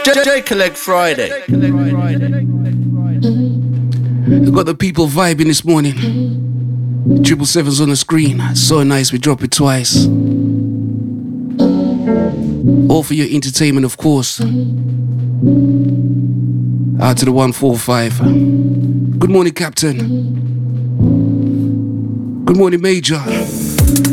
J Collect Friday. We got the people vibing this morning. 777's on the screen. So nice, we drop it twice. All for your entertainment, of course. Out to the 145. Good morning, Captain. Good morning, Major.